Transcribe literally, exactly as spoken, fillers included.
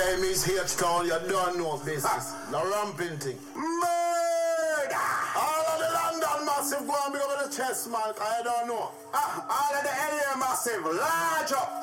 name is H-Town, you don't know business. The ramping thing. Murder! All of the London massive go and big up the chest, man. I don't know. Ah, all of the area massive, large up.